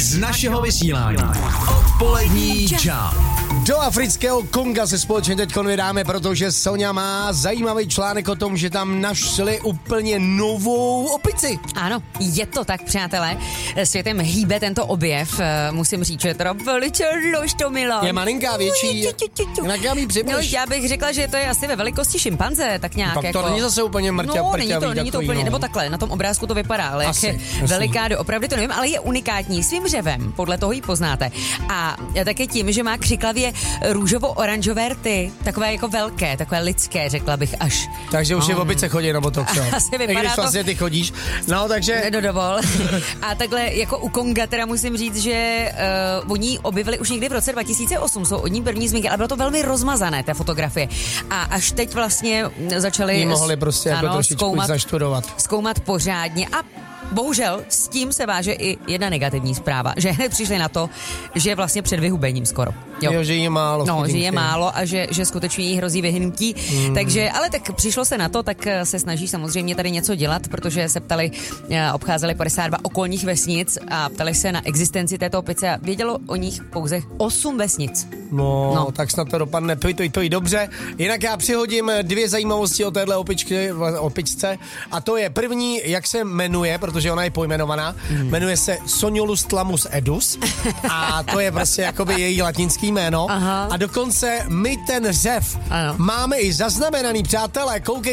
z našeho vysílání. Odpolední čau. Do afrického Konga se společně teď vydáme, protože Sonja má zajímavý článek o tom, že tam našli úplně novou opici. Ano, je to tak, přátelé. Světem hýbe tento objev. Musím říct, že je teda velice roztomilá. Je malinká, větší. Jinak já mi přibliž. Já bych řekla, že to je asi ve velikosti šimpanze, tak nějak Tak jako... to není zase úplně mrťavý. Není to úplně, nebo takhle, na tom obrázku to vypadá, ale jak je veliká, doopravdy to nevím, ale je unikátní svým řevem, podle toho ji poznáte. A také tím, že má křiklavě růžovo-oranžové rty, takové jako velké, takové lidské, řekla bych až. Takže už je v opice chodí na botox. Asi vypadá když vlastně ty chodíš. No, takže... Nedodovol. A takhle jako u Konga teda musím říct, že oni objevili už někdy v roce 2008, jsou od ní první zmínky, ale bylo to velmi rozmazané, té fotografie. A až teď vlastně začali... mohli prostě jako trošičku zkoumat pořádně a bohužel s tím se váže i jedna negativní zpráva, že hned přišli na to, že je vlastně před vyhubením skoro. Jo, že jí je málo. No, že je málo a že skutečně jí hrozí vyhynutí. Takže, ale tak přišlo se na to, tak se snaží samozřejmě tady něco dělat, protože se ptali, obcházeli 52 okolních vesnic a ptali se na existenci této opice a vědělo o nich pouze 8 vesnic. No, tak snad to dopadne to i dobře. Jinak já přihodím 2 zajímavosti o téhle opičce a to je první, jak se jmenuje, protože ona je pojmenovaná. Jmenuje se Soniolus tlamus edus a to je prostě jakoby její latinský jméno. Aha. A dokonce my ten řev máme i zaznamenaný, přátelé, koukej.